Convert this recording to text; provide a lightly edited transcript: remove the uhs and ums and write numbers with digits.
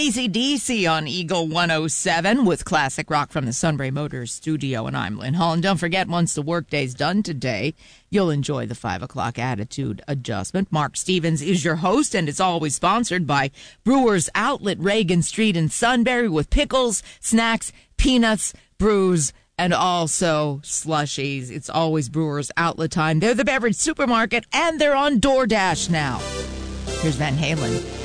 AC/DC on Eagle 107 with classic rock from the Sunbury Motors studio, and I'm Lynn Hall. And don't forget, once the workday's done today, you'll enjoy the 5 o'clock attitude adjustment. Mark Stevens is your host, and it's always sponsored by Brewers Outlet, Reagan Street in Sunbury, with pickles, snacks, peanuts, brews, and also slushies. It's always Brewers Outlet time. They're the beverage supermarket, and they're on DoorDash now. Here's Van Halen.